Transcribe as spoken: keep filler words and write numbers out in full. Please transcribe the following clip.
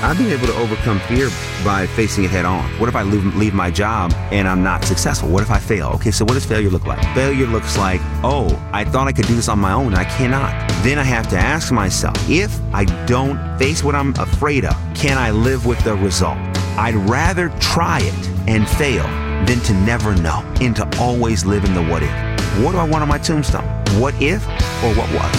I've been able to overcome fear by facing it head on. What if I leave, leave my job and I'm not successful? What if I fail? Okay, so what does failure look like? Failure looks like, oh, I thought I could do this on my own and I cannot. Then I have to ask myself, if I don't face what I'm afraid of, can I live with the result? I'd rather try it and fail than to never know and to always live in the what if. What do I want on my tombstone? What if or what was?